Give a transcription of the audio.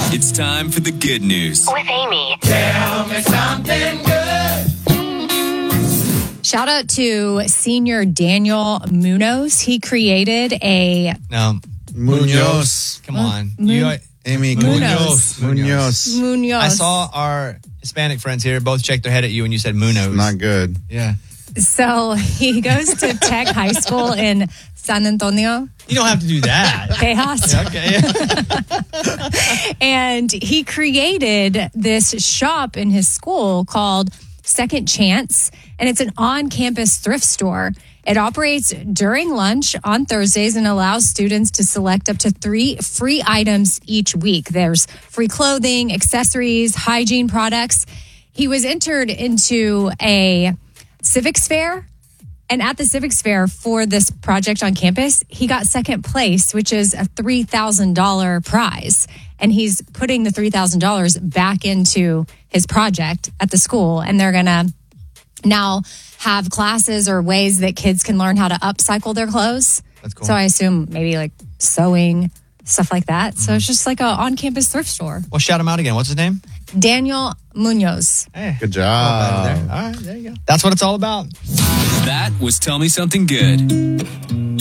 It's time for the good news. With Amy. Tell me something good. Shout out to senior Daniel Munoz. He created a... No. Munoz. Come on. Amy Munoz. Munoz. Munoz. I saw our Hispanic friends here both shake their head at you when you said Munoz. Not good. Yeah. So he goes to Tech High School in San Antonio. You don't have to do that. Tejas. Okay. And he created this shop in his school called Second Chance, and it's an on-campus thrift store. It operates during lunch on Thursdays and allows students to select up to 3 free items each week. There's free clothing, accessories, hygiene products. He was entered into a civics fair, and at the civics fair for this project on campus, he got second place, which is a $3,000 prize. And he's putting the $3,000 back into his project at the school, and they're going to now have classes or ways that kids can learn how to upcycle their clothes. That's cool. So I assume maybe like sewing, stuff like that. So it's just like a on-campus thrift store. Well, shout him out again. What's his name? Daniel Munoz. Hey. Good job. All right, there you go. That's what it's all about. That was Tell Me Something Good.